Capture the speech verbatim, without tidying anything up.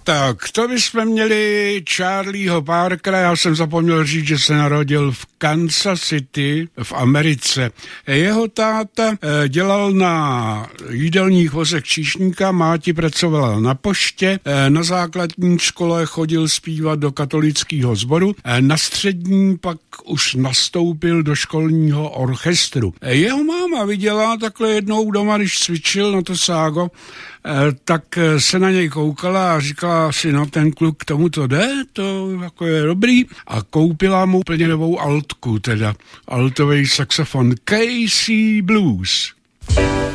Tak, to bychom měli Charlieho Parkera, já jsem zapomněl říct, že se narodil v Kansas City v Americe. Jeho táta dělal na jídelních vozech číšníka, máti pracovala na poště, na základní škole chodil zpívat do katolického sboru, na střední pak už nastoupil do školního orchestru. Jeho máma viděla takhle jednou doma, když cvičil na to ságo, tak se na něj koukala a říkala si, no ten kluk k tomu to jde, to jako je dobrý, a koupila mu úplně novou altku, teda altový saxofon Casey Blues.